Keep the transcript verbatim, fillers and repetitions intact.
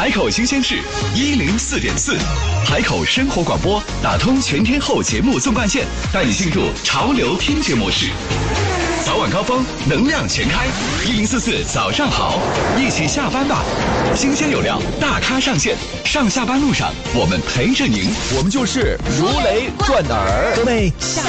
海口新鲜事一零四点四，海口生活广播打通全天候节目纵贯线，带你进入潮流听觉模式。早晚高峰，能量全开，一零四四早上好，一起下班吧。新鲜有料，大咖上线，上下班路上我们陪着您， 我们就是如雷贯耳。 各位下。